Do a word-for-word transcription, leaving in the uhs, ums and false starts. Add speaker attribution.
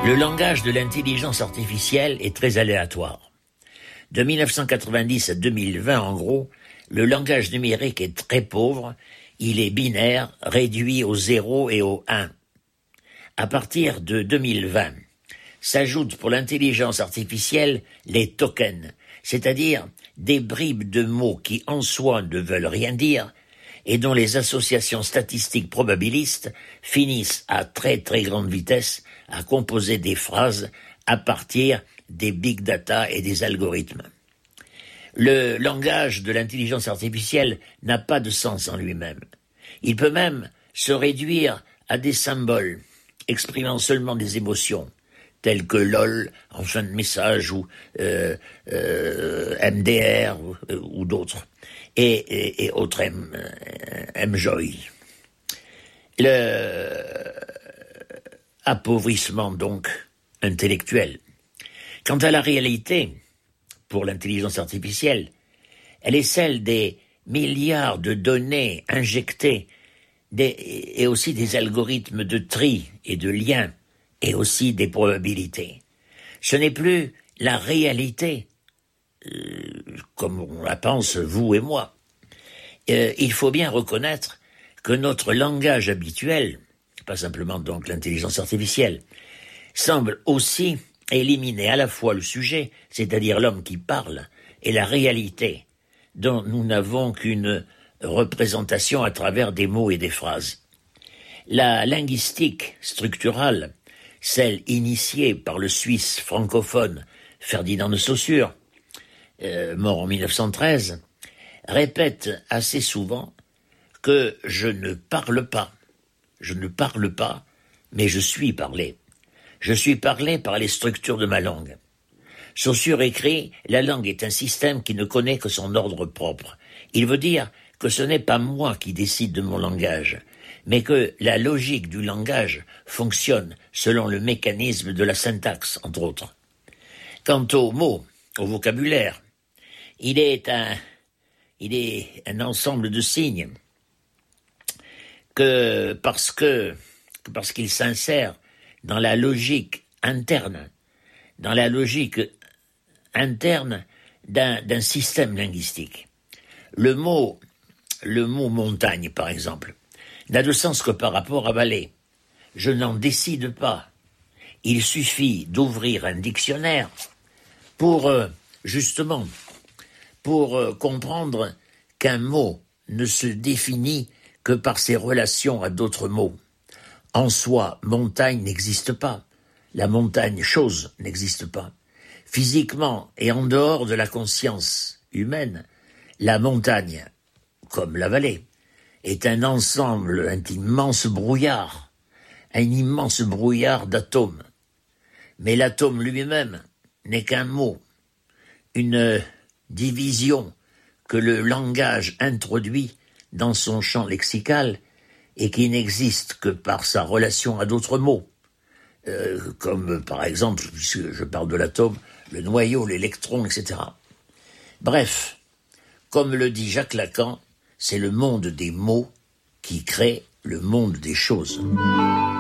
Speaker 1: Le langage de l'intelligence artificielle est très aléatoire. De mille neuf cent quatre-vingt-dix à deux mille vingt, en gros, le langage numérique est très pauvre, il est binaire, réduit au zéro et au un. À partir de deux mille vingt, s'ajoutent pour l'intelligence artificielle les tokens, c'est-à-dire des bribes de mots qui en soi ne veulent rien dire et dont les associations statistiques probabilistes finissent à très très grande vitesse à composer des phrases à partir des big data et des algorithmes. Le langage de l'intelligence artificielle n'a pas de sens en lui-même. Il peut même se réduire à des symboles, exprimant seulement des émotions, telles que LOL en fin de message ou euh, euh, M D R ou, euh, ou d'autres, et, et, et autres M, M-Joy. Le appauvrissement donc intellectuel. Quant à la réalité, pour l'intelligence artificielle, elle est celle des milliards de données injectées des, et aussi des algorithmes de tri et de liens et aussi des probabilités. Ce n'est plus la réalité, euh, comme on la pense vous et moi. Euh, il faut bien reconnaître que notre langage habituel, pas simplement donc l'intelligence artificielle, semble aussi éliminer à la fois le sujet, c'est-à-dire l'homme qui parle, et la réalité, dont nous n'avons qu'une représentation à travers des mots et des phrases. La linguistique structurale, celle initiée par le Suisse francophone Ferdinand de Saussure, euh, mort en mille neuf cent treize, répète assez souvent que je ne parle pas, je ne parle pas, mais je suis parlé. Je suis parlé par les structures de ma langue. Saussure écrit « La langue est un système qui ne connaît que son ordre propre ». Il veut dire que ce n'est pas moi qui décide de mon langage, mais que la logique du langage fonctionne selon le mécanisme de la syntaxe, entre autres. Quant aux mots, au vocabulaire, il est un, il est un ensemble de signes que parce que, parce qu'il s'insère dans la logique interne, dans la logique interne d'un, d'un système linguistique. Le mot, le mot montagne, par exemple, n'a de sens que par rapport à vallée. Je n'en décide pas. Il suffit d'ouvrir un dictionnaire pour, euh, justement, pour euh, comprendre qu'un mot ne se définit que par ses relations à d'autres mots. En soi, montagne n'existe pas. La montagne, chose, n'existe pas. Physiquement et en dehors de la conscience humaine, la montagne, comme la vallée, est un ensemble, un immense brouillard, un immense brouillard d'atomes. Mais l'atome lui-même n'est qu'un mot, une division que le langage introduit dans son champ lexical et qui n'existe que par sa relation à d'autres mots, euh, comme par exemple, puisque je parle de l'atome, le noyau, l'électron, et cetera. Bref, comme le dit Jacques Lacan, c'est le monde des mots qui crée le monde des choses.